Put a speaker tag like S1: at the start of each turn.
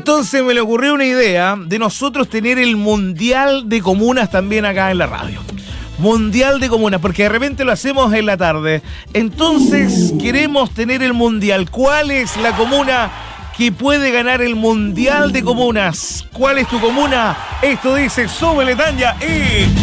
S1: Entonces me le ocurrió una idea de nosotros tener el Mundial de Comunas también acá en la radio. Mundial de Comunas, porque de repente lo hacemos en la tarde. Entonces queremos tener el Mundial. ¿Cuál es la comuna que puede ganar el Mundial de Comunas? ¿Cuál es tu comuna? Esto dice Súbele Tanya y...